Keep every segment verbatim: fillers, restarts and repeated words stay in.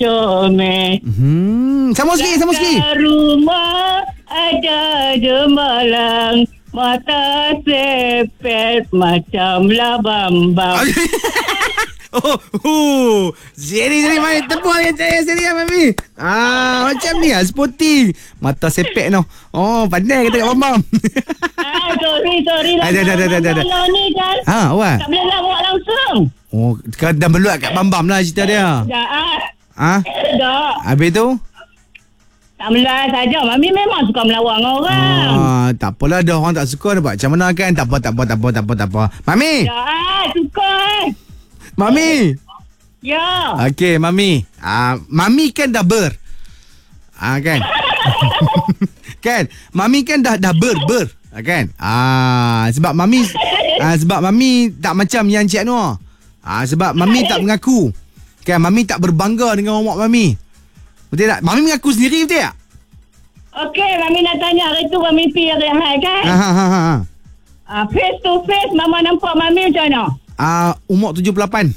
comel. Hmm, sama sikit, sama sikit. Rumah ada jemalang, mata sepet macam labambang. Oh, oh. Seri, seri, mami. Tepuk yang saya, seri, mami. Ah, macam ni lah, sporting. Mata sepek no. Oh, pandai kata kat Bambam. Ah, sorry, sorry lah. Ada, ada, ada, ada, ada. Kalau ni kan, Ha, awak? tak boleh lawak langsung. Oh, dah beluat kat Bambam lah cerita dia. Dah, ah. Ha? Dah. Habis tu? Tak melawak saja. Mami memang suka melawak dengan orang. Ah, tak apalah, dah orang tak suka, dah buat macam mana kan. Tak apa, tak apa, tak apa, tak apa, tak apa. Mami! Dah, ah, suka eh. Mami! Ya. Okey, Mami. Ah, Mami kan dah ber. Ah, kan? Kan? Mami kan dah dah ber, ber. Ah, kan? Ah, sebab Mami ah, sebab Mami tak macam yang Cik Noor. Ah, sebab Mami tak mengaku. Kan, Mami tak berbangga dengan omak Mami. Betul tak? Mami mengaku sendiri, betul tak? Okey, Mami nak tanya hari tu Mami pergi rehat kan? Ha ha ha ha. Ah, face to face Mama nampak Mami macam mana? Ah, umur tujuh puluh lapan.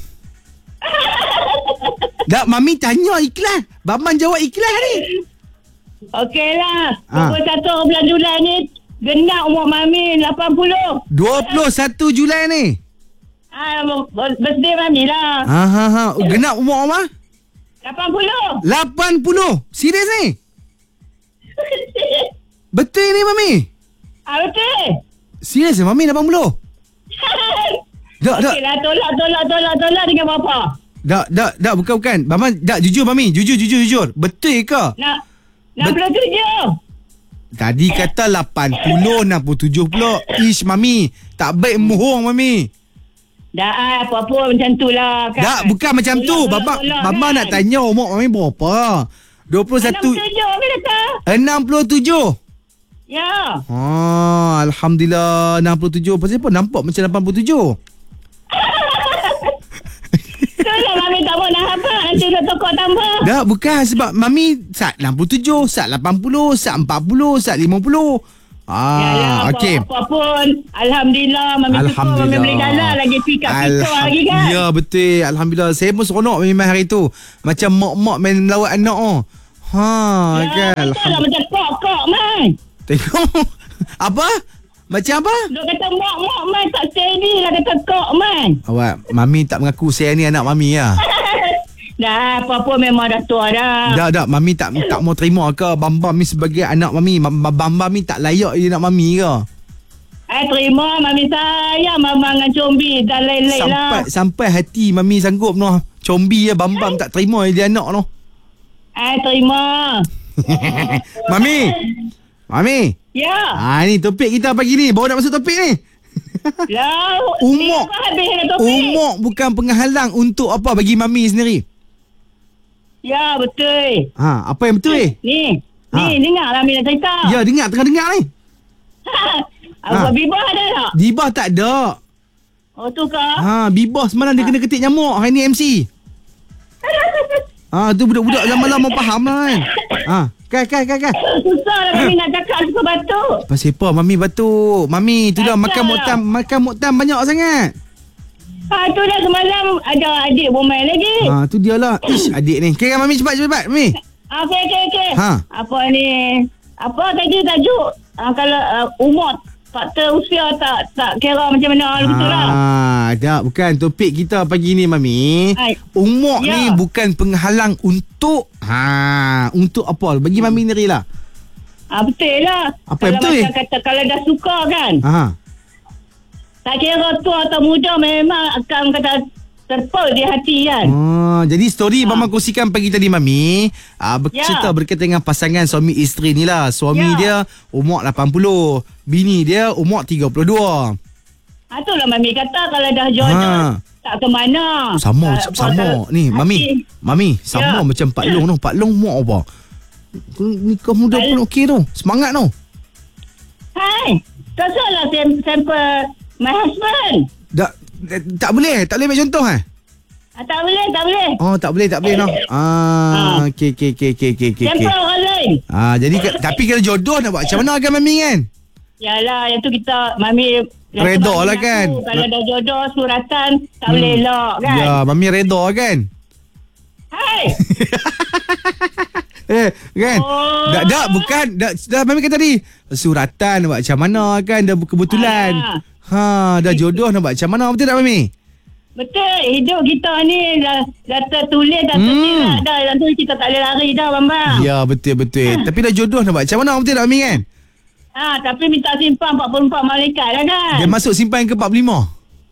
Dah, Mami tanya ikhlas. Baban jawab ikhlas ni. Okeylah. Ah. dua puluh satu bulan Julai ni genap umur Mami lapan puluh. dua puluh satu Julai ni. Ah, birthday Mami lah. Ha ha ha. Oh, genap umur apa? lapan puluh. lapan puluh. Serius ni? Betul ni, Mami? Ah, betul. Serius ni, Mami lapan puluh? Tak, tak. Okeylah, tolak, tolak, tolak, tolak dengan bapa. Tak, tak, tak. Bukan, bukan. Baban, tak. Jujur, Mami. Jujur, jujur, jujur. Betul ke? Nak, enam puluh tujuh. Tadi kata lapan puluh, enam puluh tujuh puluh. Ish, Mami. Tak baik bohong, Mami. Dah, apa-apa macam tu lah kan. Tak, bukan macam tu. Babak, Babak nak tanya umur Mami berapa? dua puluh satu. enam puluh tujuh ke kata? enam puluh tujuh. Ya. Ah, Alhamdulillah enam puluh tujuh. Pasal apa nampak macam lapan puluh tujuh? Itulah Mami tak mau nak apa. Nanti dah tokok tambah. Tak, bukan. Sebab Mami sat enam puluh tujuh, sat lapan puluh, sat empat puluh, sat lima puluh. Ah, okey. Apa pun. Alhamdulillah. Mami syukur Mami boleh jalan lagi. Pick up picture lagi kan. Ya, betul. Alhamdulillah. Saya pun seronok memang hari tu. Macam mak-mak main melawat anak oh. Ha, Ya, kan. betul lah macam kok-kok man. Tengok. Apa? Macam apa? Dia kata mak-mak man tak steady lah kata kok man. Awak, Mami tak mengaku saya ni anak Mami lah. Dah apa-apa memang dah tua dah. Dah, dah. Mami tak tak mau terima ke Bambam ni sebagai anak Mami? Bambam ni tak layak jadi anak Mami ke? Eh terima Mami sayang Mama dengan Combi dan lain-lain Sampai lah. sampai hati Mami sanggup noh. Combi ya Bambam tak terima dia anak noh. Eh terima. Mami. Mami. Ya. Ah ni topik kita pagi ni. Baru nak masuk topik ni. Lah. Umur. Habis dah topik. Umur bukan penghalang untuk apa bagi Mami sendiri. Ya betul. Ha, apa yang betul eh? Ni. Ni Ha. dengar Mami nak cerita. Ya, dengar tengah dengar ni. Apa Ha. bibah ada tak? Dibah tak ada. Oh tu ke? Ha, Bibah semalam dia kena ketik nyamuk. Hari ni M C. Ha, tu budak-budak zaman lama faham lah kan. Ha, kan kan kan kan. Susah lah Mami nak cakap suka batuk. Pasal apa Mami batuk? Mami tu dah Asal makan lah. muktam, makan muktam banyak sangat. Ha tu dah semalam ada adik bermain lagi. Ha, tu dia lah. Ish, adik ni. Okay, Mami cepat cepat Mami. Okey okey okey. Ha. Apa ni? Apa tadi tajuk? Ha, kalau uh, umur faktor usia tak tak kira macam mana betul lah. Ah, tak bukan topik kita pagi ni Mami. Hai. Umur Ya. ni bukan penghalang untuk ha, untuk apa? Bagi Mami sendiri lah. Ha betul lah. Apa kalau yang betul, macam kata kalau dah suka kan. Ha. Tak kira tua atau muda memang akan kata terpel di hati kan. Oh, jadi story Ha. Mama kongsikan pagi tadi Mami, ah bercerita Ya. berkaitan dengan pasangan suami isteri ni lah. Suami Ya. dia umur lapan puluh, bini dia umur tiga puluh dua. Ha itulah Mami kata kalau dah jodoh Ha. tak ke mana. Sama Ah, sama kalau ni hati- Mami. Mami sama Ya. macam Pak Long tu. Pak Long umur apa? Nikah muda pun okey tu. Semangat tu. Hai. Tak salah sam- sampel my husband. Tak tak boleh, tak boleh ambil contoh eh? Ah, tak boleh, tak boleh. Oh, tak boleh, tak boleh noh. Ah, okey okey okey okey okey okey. Sampel orang lain. Ah, jadi ka- tapi kalau jodoh nak buat macam mana kan Mami kan? Yalah, yang tu kita Mami yang Redha tu Mami lah aku, kan. Kalau dah jodoh suratan tak boleh elok kan. Ya, Mami redha kan? Hai. Eh, kan? Oh. Dak, dak, bukan. Dak, dah Mami kata tadi. Suratan nak buat macam mana kan? Dah kebetulan. Ah. Ha, dah jodoh nak buat macam mana? Betul tak, Mami? Betul. Hidup kita ni dah, dah tertulis, dah Hmm. tersirat dah. Yang tu kita tak boleh lari dah, Bambang. Ya, betul-betul. Tapi dah jodoh nak buat macam mana? Betul tak, Mami kan? Ah, tapi minta simpan empat puluh empat malaikat dah kan. Dia masuk simpan ke empat puluh lima?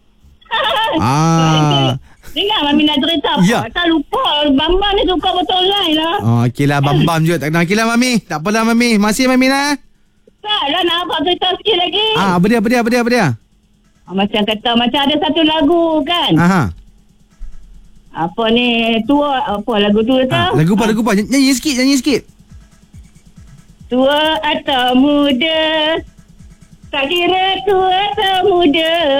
Ah. Dengar Mami nak cerita apa? Ya. Tak lupa. Bambang ni suka betul online lah. Oh, okeylah, bam-bam juga. Tak kenal. Okeylah, Mami. Tak apalah, Mami. Masih, Mami lah. Tak lah nak apa cerita sikit lagi. Ah, apa dia, apa dia, apa dia, apa dia? Ah, macam kata, macam ada satu lagu kan. Aha. Apa ni, tua, apa lagu tu tu? Ah, lagu apa, lagu apa? Ny- Nyanyi sikit, nyanyi sikit. Tua atau muda, tak kira tua atau muda,